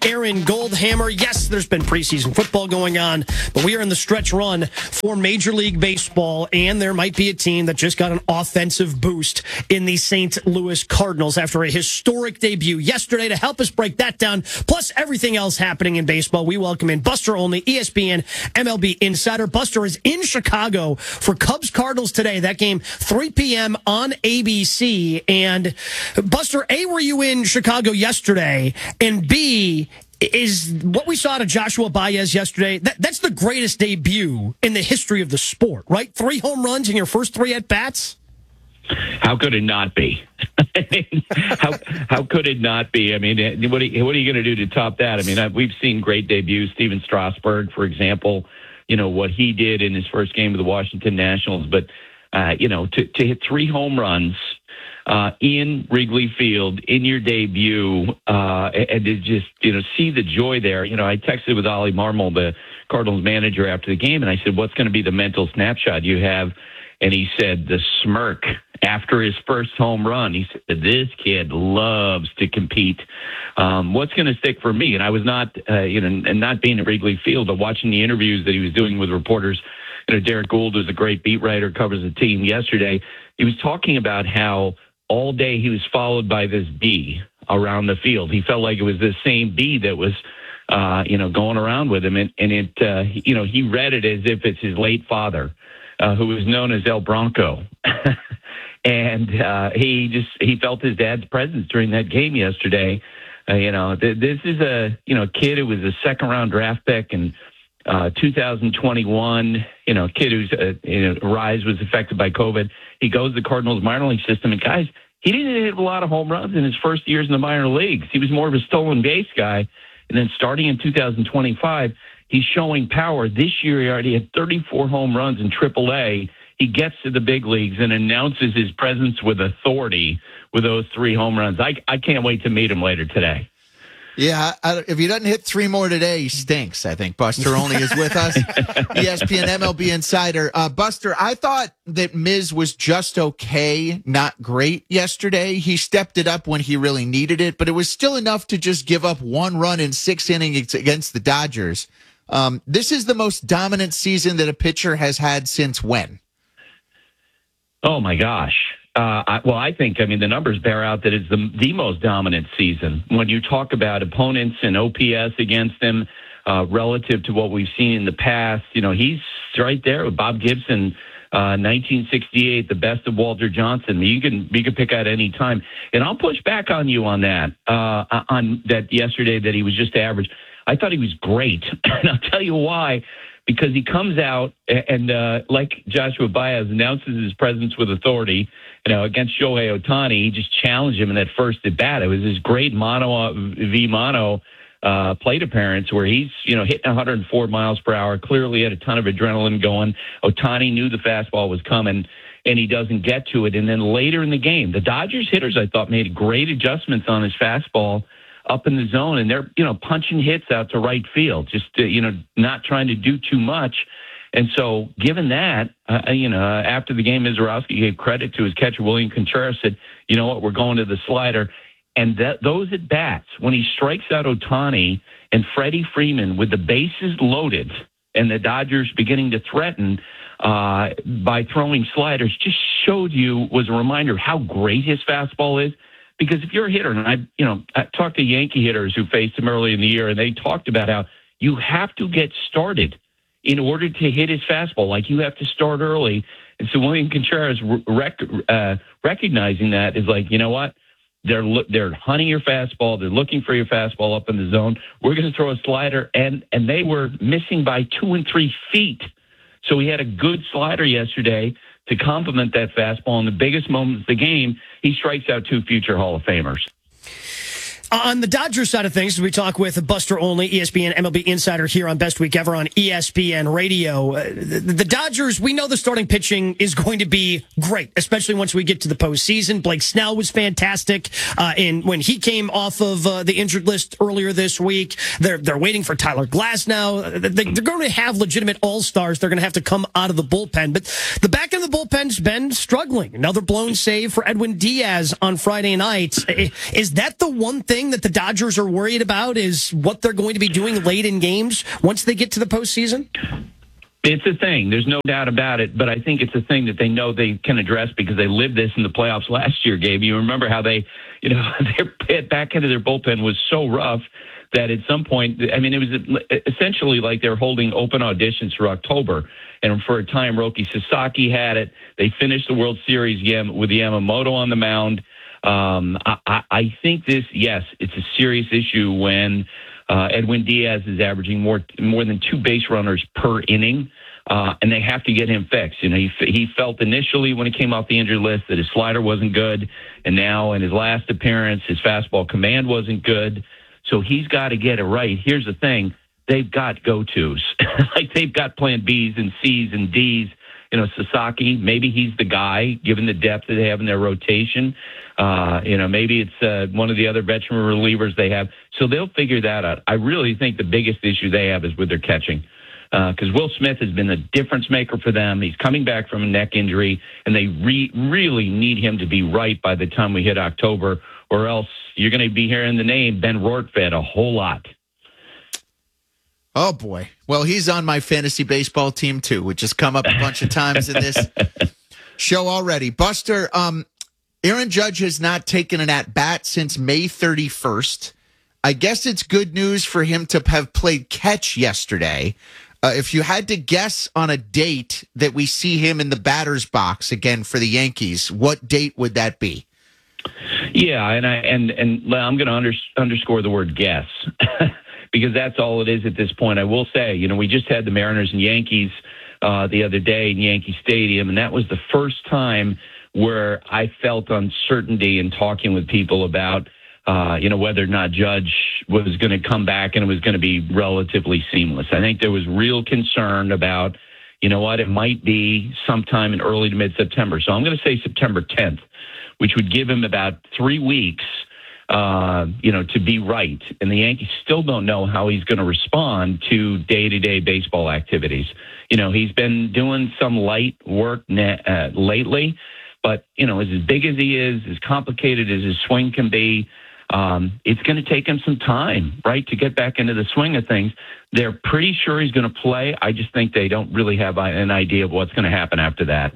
Aaron Goldhammer. Yes, there's been preseason football going on, but we are in the stretch run for Major League Baseball, and there might be a team that just got an offensive boost in the St. Louis Cardinals after a historic debut yesterday. To help us break that down, plus everything else happening in baseball, we welcome in Buster Olney, ESPN MLB Insider. Buster is in Chicago for Cubs-Cardinals today. That game, 3 p.m. on ABC. And Buster, A, were you in Chicago yesterday? And B, is what we saw out of Joshua Baez yesterday, that's the greatest debut in the history of the sport, right? 3 home runs in your first 3 at-bats? How could it not be? How could it not be? I mean, what are you going to do to top that? I mean, we've seen great debuts. Steven Strasburg, for example, what he did in his first game of the Washington Nationals. But, to hit 3 home runs in Wrigley Field in your debut, and to just, see the joy there. I texted with Ollie Marmol, the Cardinals manager, after the game, and I said, what's going to be the mental snapshot you have? And he said the smirk after his first home run. He said, this kid loves to compete. What's going to stick for me? And I was not, and not being at Wrigley Field, but watching the interviews that he was doing with reporters. Derek Gould, who's a great beat writer, covers the team yesterday. He was talking about how all day he was followed by this bee around the field. He felt like it was the same bee that was, going around with him. And he read it as if it's his late father, who was known as El Bronco. And he felt his dad's presence during that game yesterday. This is a kid who was a second-round draft pick in 2021. Kid whose rise was affected by COVID. He goes to the Cardinals minor league system, and guys, he didn't hit a lot of home runs in his first years in the minor leagues. He was more of a stolen base guy, and then starting in 2025, he's showing power. This year, he already had 34 home runs in AAA. He gets to the big leagues and announces his presence with authority with those 3 home runs. I can't wait to meet him later today. Yeah, if he doesn't hit 3 more today, he stinks, I think. Buster Olney is with us, ESPN MLB Insider. Buster, I thought that Miz was just okay, not great yesterday. He stepped it up when he really needed it, but it was still enough to just give up 1 run in 6 innings against the Dodgers. This is the most dominant season that a pitcher has had since when? Oh, my gosh. I think, the numbers bear out that it's the most dominant season. When you talk about opponents and OPS against them relative to what we've seen in the past, he's right there with Bob Gibson, 1968, the best of Walter Johnson. You can pick out any time. And I'll push back on you on that, on that yesterday that he was just average. I thought he was great, and I'll tell you why. Because he comes out and like Joshua Baez, announces his presence with authority. Against Shohei Ohtani, he just challenged him in that first at bat. It was his great mono plate appearance where he's hitting 104 miles per hour. Clearly had a ton of adrenaline going. Ohtani knew the fastball was coming, and he doesn't get to it. And then later in the game, the Dodgers hitters, I thought, made great adjustments on his fastball up in the zone, and they're, punching hits out to right field, just, not trying to do too much. And so given that, after the game, Mizorowski gave credit to his catcher, William Contreras, said, you know what, we're going to the slider. And those at bats, when he strikes out Ohtani and Freddie Freeman with the bases loaded and the Dodgers beginning to threaten by throwing sliders, just showed you, was a reminder of how great his fastball is. Because if you're a hitter, and I talked to Yankee hitters who faced him early in the year, and they talked about how you have to get started in order to hit his fastball. Like, you have to start early. And so William Contreras recognizing that is like, you know what? They're hunting your fastball. They're looking for your fastball up in the zone. We're going to throw a slider, and they were missing by 2 and 3 feet. So he had a good slider yesterday to complement that fastball. In the biggest moments of the game, he strikes out 2 future Hall of Famers. On the Dodgers side of things, we talk with Buster Olney, ESPN MLB Insider here on Best Week Ever on ESPN Radio. The Dodgers, we know the starting pitching is going to be great, especially once we get to the postseason. Blake Snell was fantastic when he came off of the injured list earlier this week. They're waiting for Tyler Glasnow. They're going to have legitimate all-stars. They're going to have to come out of the bullpen. But the back end of the bullpen's been struggling. Another blown save for Edwin Diaz on Friday night. Is that the one thing that the Dodgers are worried about, is what they're going to be doing late in games once they get to the postseason? It's a thing. There's no doubt about it. But I think it's a thing that they know they can address because they lived this in the playoffs last year, Gabe. You remember how they, their back end of their bullpen was so rough that at some point, I mean, it was essentially like they're holding open auditions for October. And for a time, Roki Sasaki had it. They finished the World Series with Yamamoto on the mound. I think this, yes, it's a serious issue when Edwin Diaz is averaging more than 2 base runners per inning, and they have to get him fixed. He felt initially when he came off the injured list that his slider wasn't good, and now in his last appearance, his fastball command wasn't good. So he's got to get it right. Here's the thing. They've got go-tos. Like they've got plan Bs and Cs and Ds. Sasaki, maybe he's the guy, given the depth that they have in their rotation. Maybe it's one of the other veteran relievers they have. So they'll figure that out. I really think the biggest issue they have is with their catching. Because Will Smith has been the difference maker for them. He's coming back from a neck injury, and they really need him to be right by the time we hit October, or else you're going to be hearing the name Ben Rortvedt a whole lot. Oh, boy. Well, he's on my fantasy baseball team, too, which has come up a bunch of times in this show already. Buster, Aaron Judge has not taken an at-bat since May 31st. I guess it's good news for him to have played catch yesterday. If you had to guess on a date that we see him in the batter's box again for the Yankees, what date would that be? Yeah, and I'm going to underscore the word guess because that's all it is at this point. I will say, we just had the Mariners and Yankees the other day in Yankee Stadium, and that was the first time where I felt uncertainty in talking with people about whether or not Judge was going to come back and it was going to be relatively seamless. I think there was real concern about, it might be sometime in early to mid-September. So I'm going to say September 10th, which would give him about 3 weeks, to be right. And the Yankees still don't know how he's going to respond to day-to-day baseball activities. He's been doing some light work lately, but, as big as he is, as complicated as his swing can be, it's going to take him some time, right, to get back into the swing of things. They're pretty sure he's going to play. I just think they don't really have an idea of what's going to happen after that.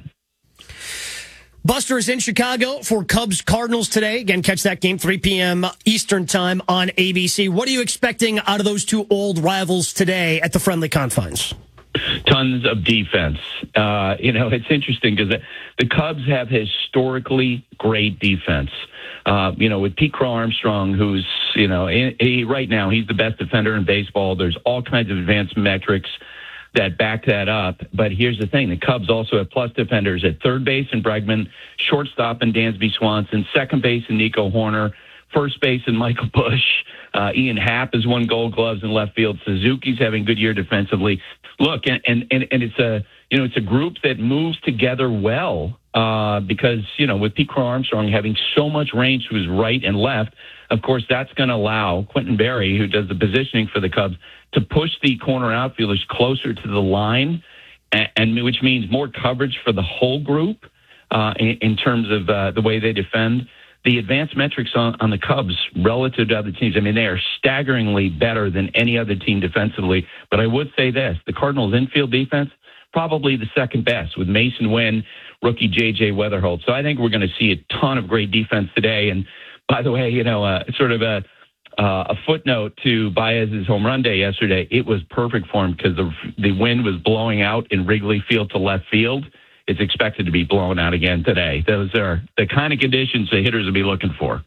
Buster is in Chicago for Cubs Cardinals today. Again, catch that game 3 p.m. Eastern time on ABC. What are you expecting out of those two old rivals today at the friendly confines? Tons of defense. It's interesting because the Cubs have historically great defense. With Pete Crow Armstrong, who's, right now he's the best defender in baseball. There's all kinds of advanced metrics that back that up. But here's the thing. The Cubs also have plus defenders at third base in Bregman, shortstop in Dansby Swanson, second base in Nico Horner, first base in Michael Busch. Ian Happ has won Gold Gloves in left field. Suzuki's having a good year defensively. Look, and it's a group that moves together well because, with Pete Crow Armstrong having so much range to his right and left, of course, that's going to allow Quentin Berry, who does the positioning for the Cubs, to push the corner outfielders closer to the line, and which means more coverage for the whole group in terms of the way they defend. The advanced metrics on the Cubs relative to other teams, they are staggeringly better than any other team defensively. But I would say this, the Cardinals' infield defense, probably the second best with Mason Wynn, rookie J.J. Weatherholt. So I think we're going to see a ton of great defense today. And by the way, sort of a footnote to Baez's home run day yesterday, it was perfect for him because the wind was blowing out in Wrigley Field to left field. It's expected to be blown out again today. Those are the kind of conditions the hitters will be looking for.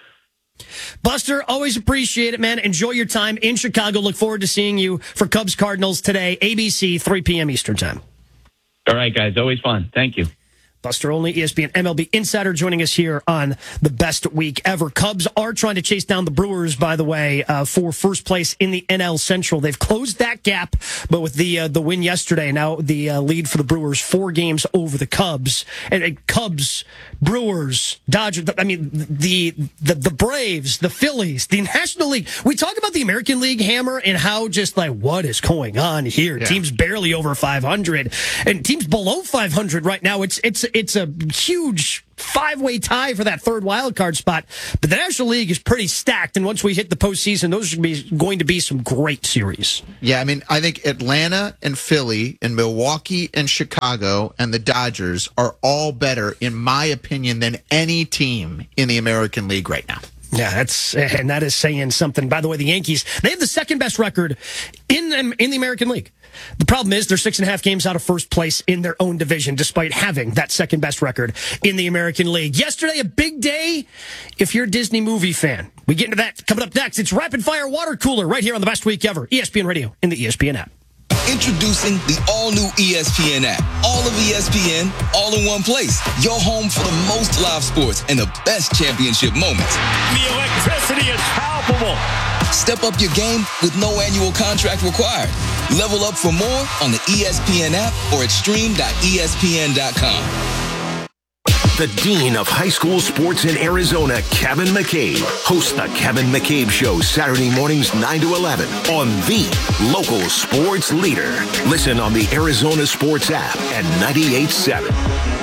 Buster, always appreciate it, man. Enjoy your time in Chicago. Look forward to seeing you for Cubs Cardinals today, ABC, 3 p.m. Eastern time. All right, guys. Always fun. Thank you. Buster Olney, ESPN MLB insider, joining us here on the best week ever. Cubs are trying to chase down the Brewers, by the way, for first place in the NL Central. They've closed that gap, but with the win yesterday, now the lead for the Brewers 4 games over the Cubs. And Cubs, Brewers, Dodgers. I mean, the Braves, the Phillies, the National League. We talk about the American League, Hammer, and how just like what is going on here? Yeah. Teams barely over 500, and teams below 500 right now. It's a huge 5-way tie for that third wild card spot. But the National League is pretty stacked, and once we hit the postseason, those are going to be some great series. Yeah, I mean, I think Atlanta and Philly and Milwaukee and Chicago and the Dodgers are all better, in my opinion, than any team in the American League right now. Yeah, that is saying something. By the way, the Yankees, they have the second best record in the American League. The problem is they're 6.5 games out of first place in their own division, despite having that second best record in the American League. Yesterday, a big day if you're a Disney movie fan. We get into that coming up next. It's Rapid Fire Water Cooler right here on the best week ever. ESPN Radio in the ESPN app. Introducing the all-new ESPN app. All of ESPN, all in one place. Your home for the most live sports and the best championship moments. The electricity is palpable. Step up your game with no annual contract required. Level up for more on the ESPN app or at stream.espn.com. The Dean of High School Sports in Arizona, Kevin McCabe, hosts the Kevin McCabe Show Saturday mornings 9 to 11 on the local sports leader. Listen on the Arizona Sports app at 98.7.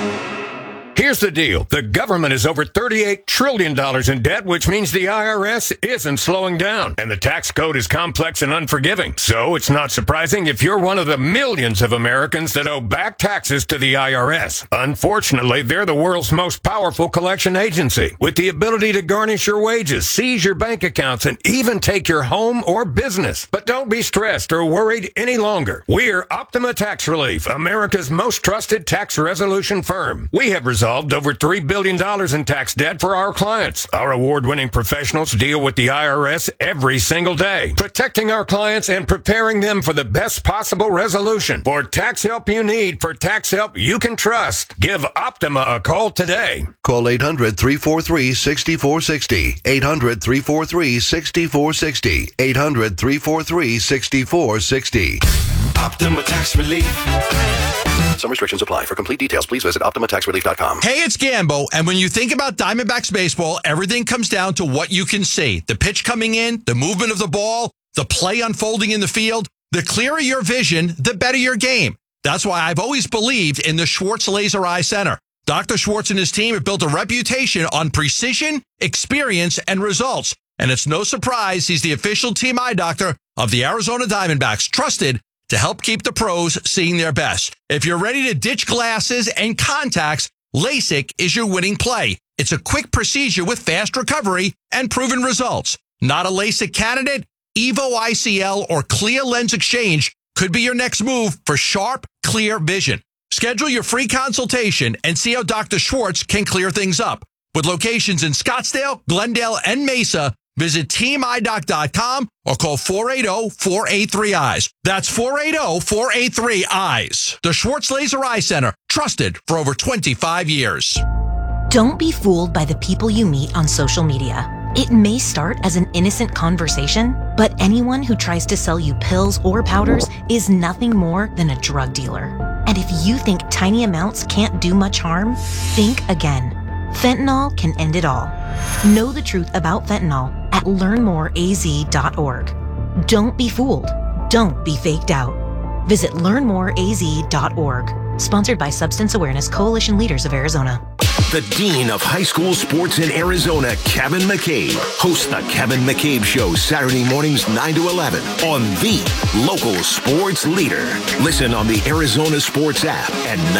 Here's the deal. The government is over $38 trillion in debt, which means the IRS isn't slowing down. And the tax code is complex and unforgiving. So it's not surprising if you're one of the millions of Americans that owe back taxes to the IRS. Unfortunately, they're the world's most powerful collection agency, with the ability to garnish your wages, seize your bank accounts, and even take your home or business. But don't be stressed or worried any longer. We're Optima Tax Relief, America's most trusted tax resolution firm. We have resolved over $3 billion in tax debt for our clients. Our award-winning professionals deal with the IRS every single day, protecting our clients and preparing them for the best possible resolution. For tax help you need, for tax help you can trust, give Optima a call today. Call 800-343-6460. 800-343-6460. 800-343-6460. Optima Tax Relief. Some restrictions apply. For complete details, please visit OptimaTaxRelief.com. Hey, it's Gambo, and when you think about Diamondbacks baseball, everything comes down to what you can see. The pitch coming in, the movement of the ball, the play unfolding in the field. The clearer your vision, the better your game. That's why I've always believed in the Schwartz Laser Eye Center. Dr. Schwartz and his team have built a reputation on precision, experience, and results. And it's no surprise he's the official team eye doctor of the Arizona Diamondbacks, trusted to help keep the pros seeing their best. If you're ready to ditch glasses and contacts, LASIK is your winning play. It's a quick procedure with fast recovery and proven results. Not a LASIK candidate? Evo ICL or Clear Lens Exchange could be your next move for sharp, clear vision. Schedule your free consultation and see how Dr. Schwartz can clear things up. With locations in Scottsdale, Glendale, and Mesa, visit teamidoc.com or call 480-483-EYES. That's 480-483-EYES. The Schwartz Laser Eye Center, trusted for over 25 years. Don't be fooled by the people you meet on social media. It may start as an innocent conversation, but anyone who tries to sell you pills or powders is nothing more than a drug dealer. And if you think tiny amounts can't do much harm, think again. Fentanyl can end it all. Know the truth about fentanyl at learnmoreaz.org. Don't be fooled. Don't be faked out. Visit learnmoreaz.org. Sponsored by Substance Awareness Coalition Leaders of Arizona. The Dean of High School Sports in Arizona, Kevin McCabe, hosts the Kevin McCabe Show Saturday mornings 9 to 11 on the local sports leader. Listen on the Arizona Sports app at